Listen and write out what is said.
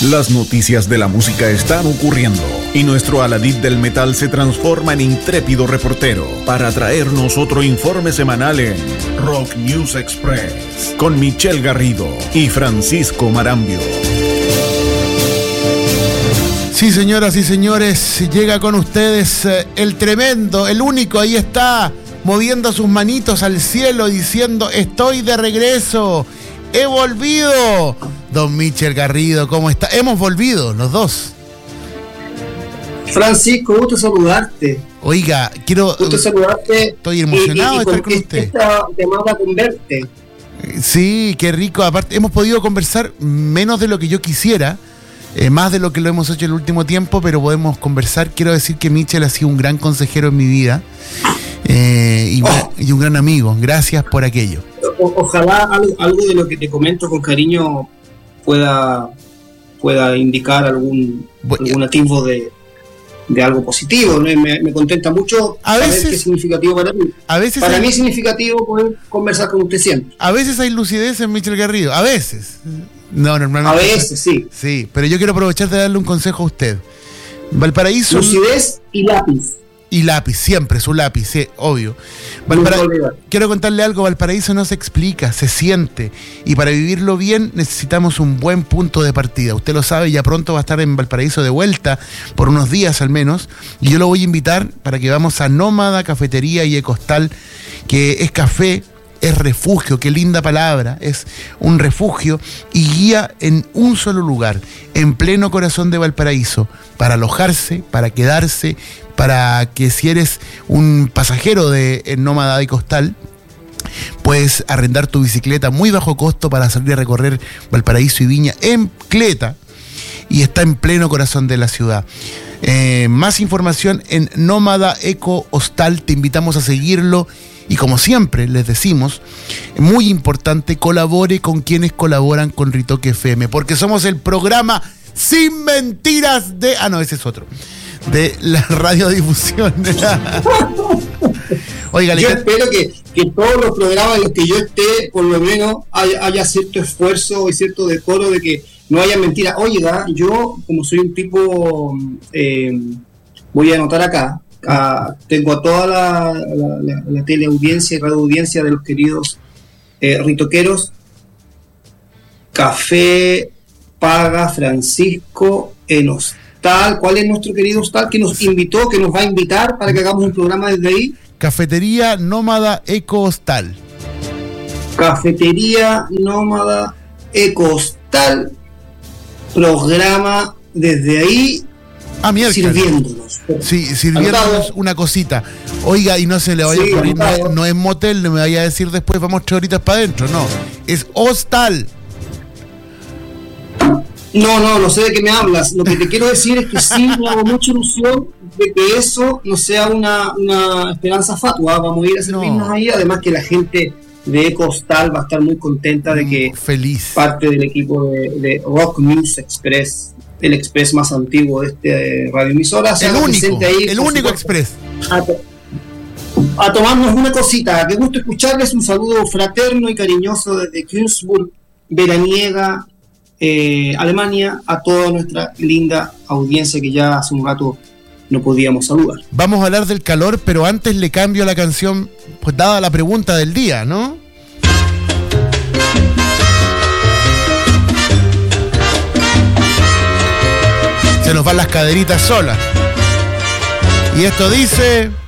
Las noticias de la música están ocurriendo y nuestro Aladid del metal se transforma en intrépido reportero para traernos otro informe semanal en Rock News Express con Michelle Garrido y Francisco Marambio. Sí, señoras y señores, llega con ustedes el tremendo, el único, ahí está, moviendo sus manitos al cielo diciendo: estoy de regreso, he volvido. Don Michel Garrido, ¿cómo está? Hemos volvido, los dos. Francisco, gusto saludarte. Oiga, gusto saludarte. Estoy emocionado de estar con usted. Esta llamada con verte. Sí, qué rico. Aparte, hemos podido conversar menos de lo que yo quisiera, más de lo que lo hemos hecho en el último tiempo, pero podemos conversar. Quiero decir que Michel ha sido un gran consejero en mi vida y un gran amigo. Gracias por aquello. Ojalá algo de lo que te comento con cariño pueda indicar algún atisbo de algo positivo, ¿no? Me contenta mucho saber qué es significativo para mí. Para mí es significativo poder conversar con usted siempre. A veces hay lucidez en Michel Garrido, a veces. No, normalmente. A veces, sí. Sí, pero yo quiero aprovechar de darle un consejo a usted. Valparaíso. Lucidez y lápiz. Y lápiz, siempre su lápiz, sí, obvio. Quiero contarle algo: Valparaíso no se explica, se siente. Y para vivirlo bien necesitamos un buen punto de partida. Usted lo sabe, ya pronto va a estar en Valparaíso de vuelta, por unos días al menos. Y yo lo voy a invitar para que vamos a Nómada Cafetería y Ecostal, que es café, es refugio, qué linda palabra, es un refugio y guía en un solo lugar, en pleno corazón de Valparaíso, para alojarse, para quedarse, para que si eres un pasajero de Nómada de Costal, puedes arrendar tu bicicleta a muy bajo costo para salir a recorrer Valparaíso y Viña en cleta, y está en pleno corazón de la ciudad. Más información en Nómada Eco Hostal, te invitamos a seguirlo. Y como siempre les decimos, muy importante, colabore con quienes colaboran con Ritoque FM, porque somos el programa sin mentiras de... Ah, no, ese es otro. De la radiodifusión. Oiga, yo espero que todos los programas en los que yo esté, por lo menos, haya cierto esfuerzo y cierto decoro de que no haya mentiras. Oiga, yo, como soy un tipo... voy a anotar acá. Tengo a toda la teleaudiencia y radioaudiencia de los queridos ritoqueros. Café paga Francisco en Hostal. ¿Cuál es nuestro querido Hostal que nos invitó, que nos va a invitar para que hagamos un programa desde ahí? Cafetería Nómada Eco Hostal. Cafetería Nómada Eco Hostal. Programa desde ahí. Sirviéndonos. Sí, sirviéndonos una cosita. Oiga, y no se le vaya a ocurrir, no es motel, no me vaya a decir después vamos 3 horitas para adentro, no. Es hostal. No sé de qué me hablas. Lo que te quiero decir es que sí me hago mucha ilusión de que eso no sea una esperanza fatua. Vamos a ir a servirnos ahí. Además que la gente de Eco Hostal va a estar muy contenta de que parte del equipo de Rock News Express, el express más antiguo de este radioemisora, el único express, a tomarnos una cosita. Qué gusto escucharles. Un saludo fraterno y cariñoso desde Königsburg, veraniega, Alemania, a toda nuestra linda audiencia que ya hace un rato no podíamos saludar. Vamos a hablar del calor, pero antes le cambio la canción, pues dada la pregunta del día, ¿no? Se nos van las caderitas solas. Y esto dice...